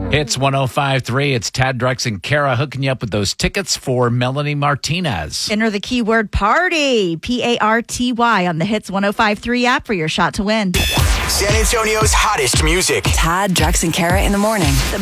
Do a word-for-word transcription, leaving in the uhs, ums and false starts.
Hits one oh five point three. It's Tad, Drex, and Kara hooking you up with those tickets for Melanie Martinez. Enter the keyword party, P A R T Y, on the Hits one oh five point three app for your shot to win. San Antonio's hottest music. Tad, Drex, and Kara in the morning. The